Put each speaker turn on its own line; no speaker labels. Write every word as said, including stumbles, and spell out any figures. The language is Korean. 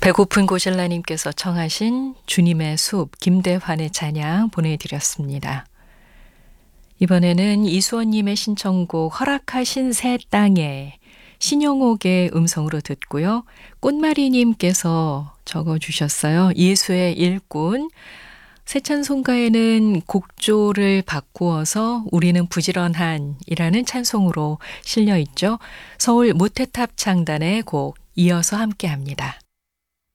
배고픈 고젤라님께서 청하신 주님의 숲 김대환의 찬양 보내드렸습니다. 이번에는 이수원님의 신청곡 허락하신 새 땅에 신영옥의 음성으로 듣고요. 꽃마리님께서 적어주셨어요. 예수의 일꾼. 새찬송가에는 곡조를 바꾸어서 우리는 부지런한이라는 찬송으로 실려 있죠. 서울 모태탑 창단의 곡 이어서 함께합니다.